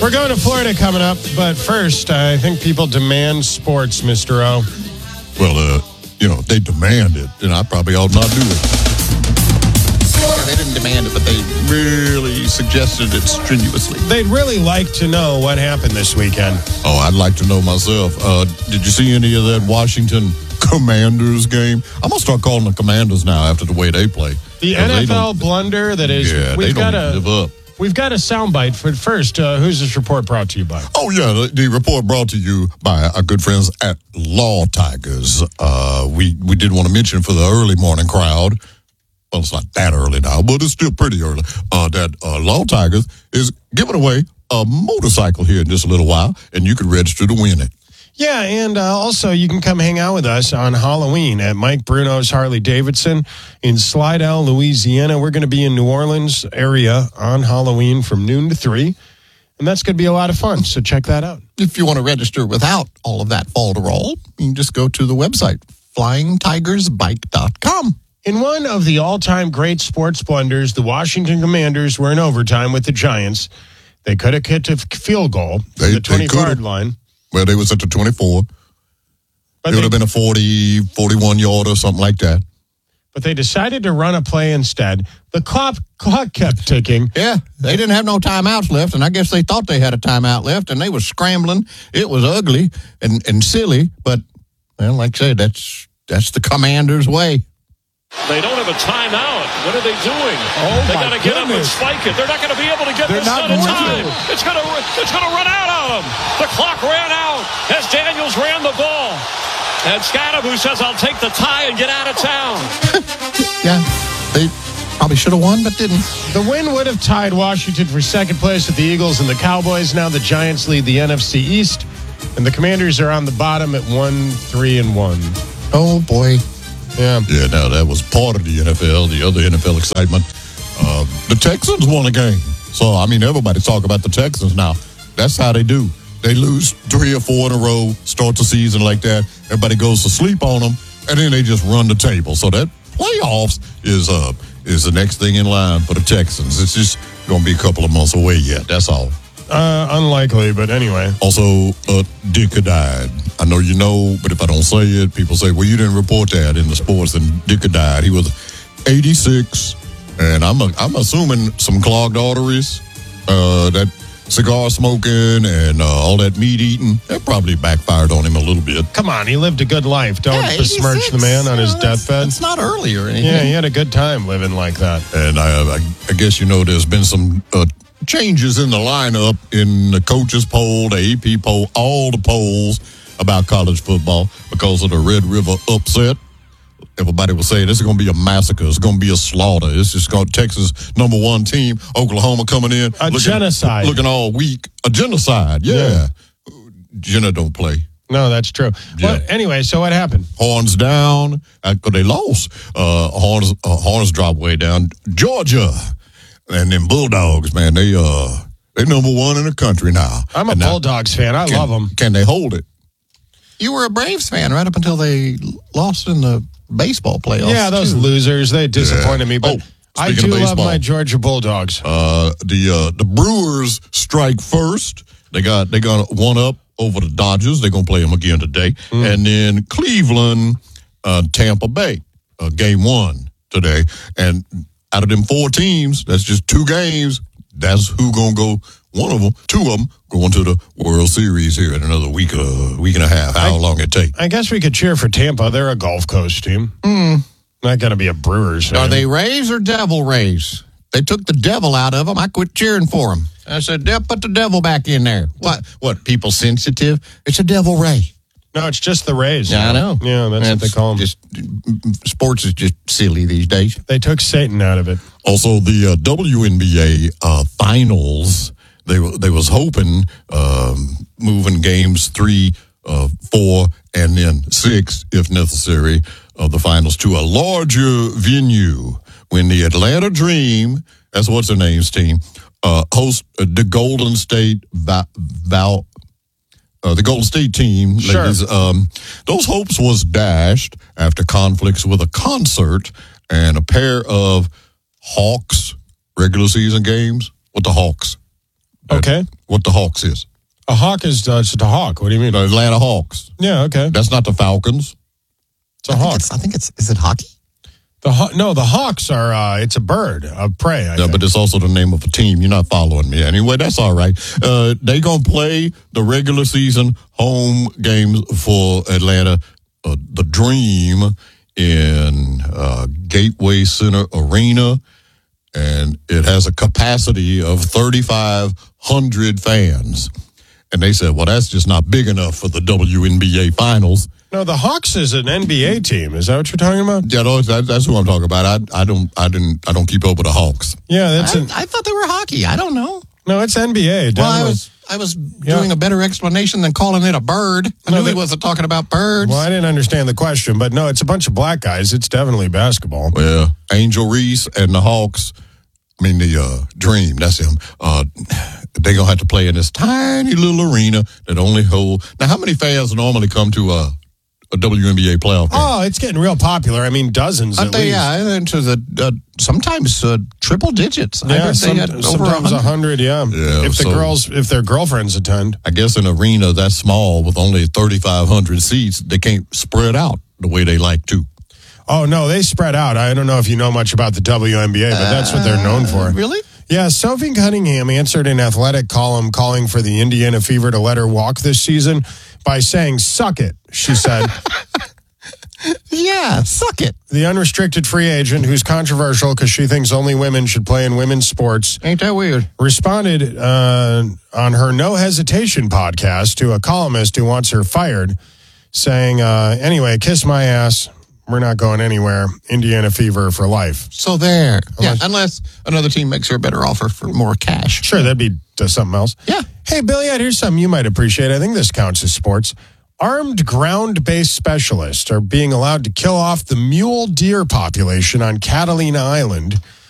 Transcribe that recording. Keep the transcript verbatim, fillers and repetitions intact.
We're going to Florida coming up, but first, I think people demand sports, Mister O. Well, uh, you know, they demand it, and I probably ought not do it. Yeah, they didn't demand it, but they really suggested it strenuously. They'd really like to know what happened this weekend. Oh, I'd like to know myself. Uh, did you see any of that Washington Commanders game? I'm going to start calling the Commanders now after the way they play. The N F L blunder that is, yeah, we've they got don't a live up. We've got a soundbite. For first, uh, who's this report brought to you by? Oh, yeah, the, the report brought to you by our good friends at Law Tigers. Uh, we, we did want to mention for the early morning crowd, well, it's not that early now, but it's still pretty early, uh, that uh, Law Tigers is giving away a motorcycle here in just a little while, and you can register to win it. Yeah, and uh, also you can come hang out with us on Halloween at Mike Bruno's Harley-Davidson in Slidell, Louisiana. We're going to be in New Orleans area on Halloween from noon to three, and that's going to be a lot of fun, so check that out. If you want to register without all of that falderall, you can just go to the website, flying tigers bike dot com. In one of the all-time great sports blunders, the Washington Commanders were in overtime with the Giants. They could have kicked a field goal They, to the twenty-yard line. Well, they was at the twenty-four. But it would they, have been a forty, forty-one yard or something like that. But they decided to run a play instead. The clock, clock kept ticking. Yeah, they didn't have no timeouts left, and I guess they thought they had a timeout left, and they was scrambling. It was ugly and, and silly, but, well, like I said, that's that's the Commanders' way. They don't have a timeout. What are they doing? Oh, they my got to get up and goodness. spike it. They're not going to be able to get They're this not done in going time. to. It's going to it's going to run out of them. The clock ran out as Daniels ran the ball. And Scadaboo says, I'll take the tie and get out of town. Yeah, they probably should have won, but didn't. The win would have tied Washington for second place with the Eagles and the Cowboys. Now the Giants lead the N F C East, and the Commanders are on the bottom at one, three, and one. Oh, boy. Yeah. Yeah, now that was part of the N F L, the other N F L excitement. Uh, the Texans won a game. So, I mean, everybody talk about the Texans now. That's how they do. They lose three or four in a row, start the season like that. Everybody goes to sleep on them, and then they just run the table. So that playoffs is uh is the next thing in line for the Texans. It's just going to be a couple of months away yet. That's all. Uh, unlikely, but anyway. Also, uh, Dick had died. I know you know, but if I don't say it, people say, well, you didn't report that in the sports, and Dick had died. He was eighty-six, and I'm a, I'm assuming some clogged arteries, uh, that cigar smoking and uh, all that meat eating, that probably backfired on him a little bit. Come on, he lived a good life. Don't Yeah, besmirch the man on his deathbed. It's not early or anything. Yeah, he had a good time living like that. And I, I, I guess, you know, there's been some uh, changes in the lineup in the coaches poll, the A P poll, all the polls about college football because of the Red River upset. Everybody was saying this is going to be a massacre. It's going to be a slaughter. It's just going Texas number one team, Oklahoma coming in. A looking, genocide. Looking all weak. A genocide, yeah. yeah. Jenna don't play. No, that's true. Yeah. Well, anyway, so what happened? Horns down. Because they lost. Uh, Horns, uh, Horns dropped way down. Georgia. And them Bulldogs, man, they uh they number one in the country now. I'm a and now, Bulldogs fan. I can, love them. Can they hold it? You were a Braves fan right up until they lost in the baseball playoffs. Yeah, those too. losers, they disappointed Yeah. me. But Oh, I speaking do of love baseball. my Georgia Bulldogs. Uh, the uh, the Brewers strike first. They got they got one up over the Dodgers. They're gonna play them again today. Mm. And then Cleveland, uh, Tampa Bay, uh, game one today. And out of them four teams, that's just two games. That's who gonna go. One of them, two of them, going to the World Series here in another week, a uh, week and a half. How I, long it take? I guess we could cheer for Tampa. They're a Gulf Coast team. Mm. Not gonna be a Brewers fan. Are they Rays or Devil Rays? They took the devil out of them. I quit cheering for them. I said, put the devil back in there. What? What? People sensitive? It's a Devil Ray. No, it's just the Rays. Yeah, I know. Yeah, that's, that's what they call them. Just, sports is just silly these days. They took Satan out of it. Also, the uh, W N B A uh, finals, they they was hoping um, moving games three, uh, four, and then six, if necessary, of the finals to a larger venue when the Atlanta Dream, that's what's their name's team, uh, host uh, the Golden State Val. Val Uh, the Golden State team, sure. ladies, um, those hopes was dashed after conflicts with a concert and a pair of Hawks regular season games. What the Hawks? Okay. What the Hawks is. A hawk is uh, it's a hawk. What do you mean? The Atlanta Hawks. Yeah, okay. That's not the Falcons. It's a I think hawk. it's, I think it's, is it hockey? The haw- no, the hawks are. Uh, it's a bird of prey. I Yeah, think. but it's also the name of a team. You're not following me. Anyway, that's all right. Uh, they going to play the regular season home games for Atlanta, uh, the Dream, in uh, Gateway Center Arena. And it has a capacity of thirty-five hundred fans. And they said, well, that's just not big enough for the W N B A Finals. No, the Hawks is an N B A team. Is that what you're talking about? Yeah, no, that, that's who I'm talking about. I, I don't, I didn't, I don't keep up with the Hawks. Yeah, that's I, an, I thought they were hockey. I don't know. no, it's N B A. Well, I Definitely. was I was Yeah. doing a better explanation than calling it a bird. I No, knew that- he wasn't talking about birds. Well, I didn't understand the question, but no, it's a bunch of black guys. It's definitely basketball. Well, Angel Reese and the Hawks, I mean, the uh, Dream, that's him. Uh, they're going to have to play in this tiny little arena that only hold. Now, how many fans normally come to a, a W N B A playoff game? Oh, it's getting real popular. I mean, dozens I at think, least. yeah, into the uh, sometimes uh, triple digits. I Yeah, heard some, they had over sometimes a a hundred. hundred. Yeah, Yeah, if the so- girls, if their girlfriends attend. I guess an arena that small with only thirty-five hundred seats, they can't spread out the way they like to. Oh no, they spread out. I don't know if you know much about the W N B A, but that's what they're known for. Really? Yeah, Sophie Cunningham answered an athletic column calling for the Indiana Fever to let her walk this season by saying, "Suck it," she said. Yeah, suck it. The unrestricted free agent, who's controversial because she thinks only women should play in women's sports, Ain't that weird? responded uh, on her No Hesitation podcast to a columnist who wants her fired, saying, uh, anyway, kiss my ass. We're not going anywhere. Indiana Fever for life. So there. Yeah, Unless- unless another team makes her a better offer for more cash. Sure, that'd be uh, something else. Yeah. Hey, Billy, here's something you might appreciate. I think this counts as sports. Armed ground-based specialists are being allowed to kill off the mule deer population on Catalina Island